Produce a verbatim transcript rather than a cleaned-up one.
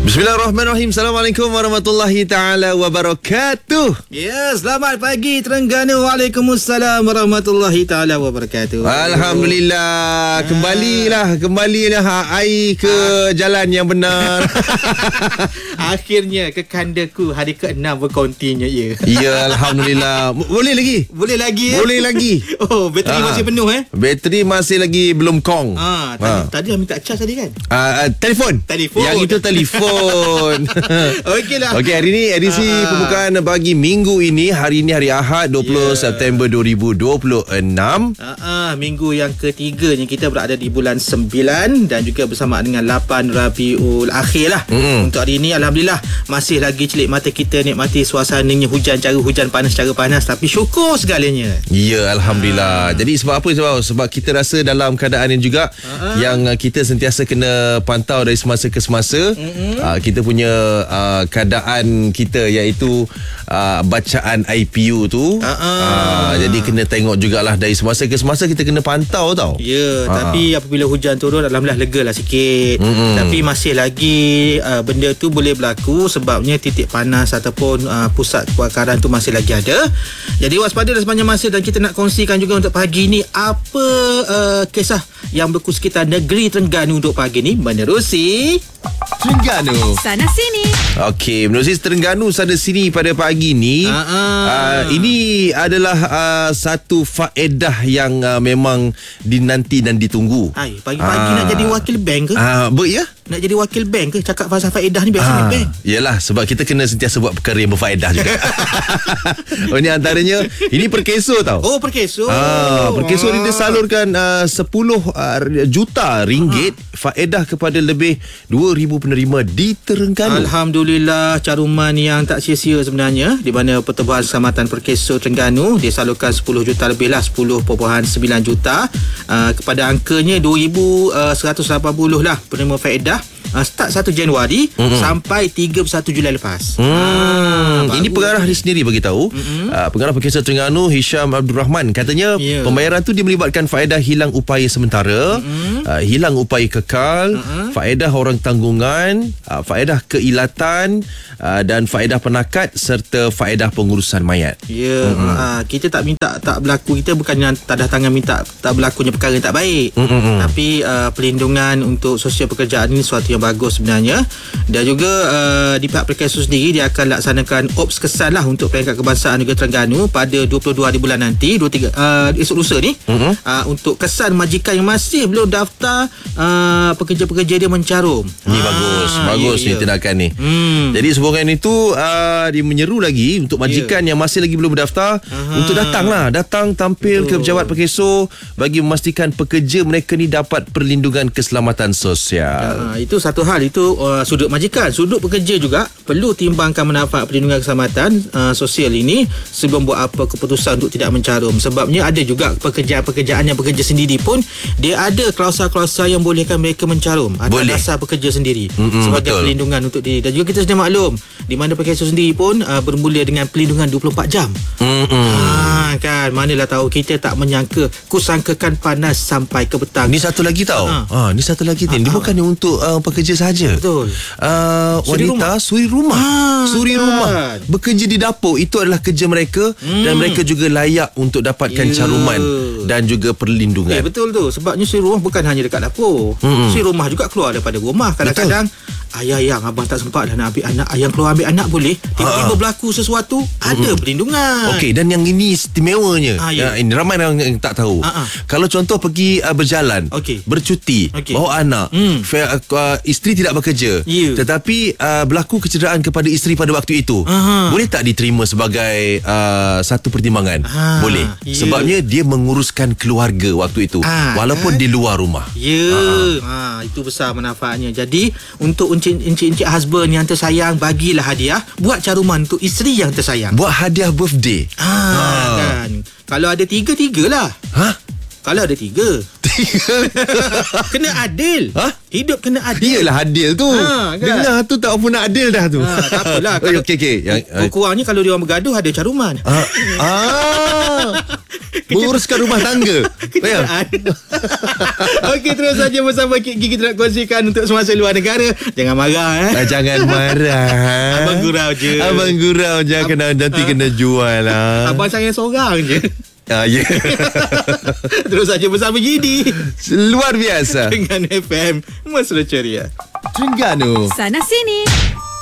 Bismillahirrahmanirrahim. Assalamualaikum warahmatullahi taala wabarakatuh. Ya, selamat pagi Terengganu. Waalaikumsalam warahmatullahi taala wabarakatuh. Alhamdulillah. Kembalilah, kembalilah air ke jalan yang benar. Akhirnya ke kandaku hari keenam berkontinya ya. Ya, alhamdulillah. Boleh lagi? Boleh lagi ya? Boleh lagi. Oh, bateri Ah. masih penuh eh? Bateri masih lagi belum kong. Ah, tadi, Ah. tadi dah minta charge tadi kan? Uh, telefon. Telefon. Yang itu telefon. Okeylah. Okey, hari ni edisi Ah. pembukaan bagi minggu ini. Hari ini hari Ahad dua puluh Yeah. September dua ribu dua puluh enam. Ah, ah, minggu yang ketiganya kita berada di bulan sembilan dan juga bersama dengan lapan Rabiul Akhir lah. Mm-mm. Untuk hari ini alhamdulillah masih lagi celik mata kita nikmati suasananya, hujan cara hujan, panas cara panas, tapi syukur segalanya. Ya, alhamdulillah. Jadi sebab apa sebab sebab kita rasa dalam keadaan yang juga Ah. yang uh, kita sentiasa kena pantau dari semasa ke semasa. Uh, kita punya uh, keadaan kita iaitu uh, bacaan I P U tu. Ah. Uh, jadi kena tengok jugalah dari semasa ke semasa kita kena pantau tau. Ya, Ah. tapi apabila hujan turun alhamdulillah lega lah sikit. Mm-mm. Tapi masih lagi uh, benda tu boleh berlaku sebabnya titik panas ataupun uh, pusat kebakaran tu masih lagi ada. Jadi waspada sepanjang masa dan kita nak kongsikan juga untuk pagi ni apa uh, kisah yang berlaku sekitar negeri Terengganu untuk pagi ni menerusi Terengganu. Sana sini. Okey, menerusi Terengganu sana sini pada pagi ni. Ah, ah. Uh, ini adalah uh, satu faedah yang uh, memang dinanti dan ditunggu. Hai, pagi-pagi Ah. nak jadi wakil bank ke? Ah, uh, ber ya? Nak jadi wakil bank ke? Cakap pasal faedah ni biasa Ah, bank. yelah, sebab kita kena sentiasa buat perkara yang berfaedah juga. Oh, ini antaranya, ini perkeso tau. Oh, perkeso. Ah, perkeso ni dia salurkan uh, sepuluh uh, juta ringgit faedah kepada lebih dua ribu penerima di Terengganu. Alhamdulillah, caruman yang tak sia-sia sebenarnya, di mana Pertubuhan Keselamatan Perkeso Terengganu dia salurkan sepuluh juta lebih lah, sepuluh perpuluhan sembilan juta uh, kepada angkanya dua ribu seratus lapan puluh lah penerima faedah. Uh, start satu Januari mm-hmm. sampai tiga puluh satu Julai lepas. Hmm, Ah, ini bagus. pengarah dia sendiri bagi tahu. Mm-hmm. Uh, pengarah Perkeso Terengganu Hisham Abdul Rahman katanya Yeah. pembayaran tu dia melibatkan faedah hilang upaya sementara, mm-hmm. uh, hilang upaya kekal, mm-hmm. faedah orang tanggungan, uh, faedah keilatan uh, dan faedah penakat serta faedah pengurusan mayat. Ya, mm-hmm. uh, kita tak minta tak berlaku, kita bukannya tadah tangan minta tak berlakunya perkara yang tak baik. Mm-hmm. Tapi uh, perlindungan untuk sosial pekerjaan ini suatu yang bagus sebenarnya. Dan juga uh, di pihak Perkeso sendiri dia akan laksanakan ops kesan lah untuk peringkat kebangsaan negeri Terengganu pada dua puluh dua hari bulan nanti, dua puluh tiga uh, esok lusa ni. Mm-hmm. Uh, untuk kesan majikan yang masih belum daftar uh, pekerja-pekerja dia mencarum. Ini ah, bagus, bagus ya, ni ya. tindakan ni. Hmm. Jadi sehubungan itu uh, dia menyeru lagi untuk majikan yeah. yang masih lagi belum berdaftar Aha. untuk datanglah, datang tampil Betul. ke pejabat Perkeso bagi memastikan pekerja mereka ni dapat perlindungan keselamatan sosial. Ha, itu satu hal, itu uh, sudut majikan. Sudut pekerja juga perlu timbangkan manfaat perlindungan keselamatan uh, sosial ini sebelum buat apa keputusan untuk tidak mencarum. Sebabnya ada juga pekerjaan-pekerjaan yang bekerja sendiri pun dia ada klausa-klausa yang bolehkan mereka mencarum atas Boleh. dasar pekerja sendiri. Mm-mm, sebagai betul. perlindungan untuk diri. Dan juga kita sedia maklum di mana Perkeso sendiri pun uh, bermula dengan perlindungan dua puluh empat jam. Mm-mm. Ha, kan, manalah tahu kita tak menyangka, kusangkakan panas sampai ke petang. Ni satu lagi tau. Ha. Ha, ni satu lagi ni. Dia bukannya untuk uh, pekerja sahaja. Betul. Uh, Suri wanita rumah. suri rumah. Ah, suri kan. rumah. Bekerja di dapur itu adalah kerja mereka Hmm. dan mereka juga layak untuk dapatkan Ya. caruman dan juga Eh, perlindungan. betul tu. Sebabnya suri rumah bukan hanya dekat dapur. Mm-mm. Suri rumah juga keluar daripada rumah. Kadang-kadang ayah yang abang tak sempat dah nak ambil anak, ayang keluar ambil anak boleh. Tiba-tiba Ha. berlaku sesuatu, ada perlindungan. Okey, dan yang ini istimewanya. Ah, ya. Ya, ini ramai orang yang tak tahu. Ah, ah. Kalau contoh pergi uh, berjalan, Okey. bercuti, Okey. bawa anak, Hmm. fa- uh, isteri tidak bekerja, Ya. tetapi uh, berlaku kecederaan kepada isteri pada waktu itu, Aha. boleh tak diterima sebagai uh, satu pertimbangan? Ah, boleh. ya. Sebabnya dia menguruskan keluarga waktu itu, Ah, walaupun kan? di luar rumah. Ya, ha, itu besar manfaatnya. Jadi untuk encik-encik husband yang tersayang, bagilah hadiah, buat caruman untuk isteri yang tersayang. Buat hadiah birthday. Ha, kan. Kalau ada tiga, tiga lah. Ha? Kalau ada tiga. Kena adil. Ha? Hidup kena adil. Iyalah adil tu. Ha, kan? Dengar tu tak pun nak adil dah tu. Ha, tak apalah. Okey okey. Yang Kurang-kurangnya kalau dia orang bergaduh ada caruman. ah. ah. Menguruskan rumah tangga. Kenyataan. Okey, terus saja bersama Kik Gi. Kita nak kongsikan untuk semasa luar negara. Jangan marah eh. Ah, jangan marah. Abang gurau je. Abang gurau je. Kena, nanti kena jual lah. Abang sayang seorang je. Ah, ya. Terus saja bersama Gidi. Luar biasa. Dengan F M Mesra Ceria. Terengganu. Sana sini.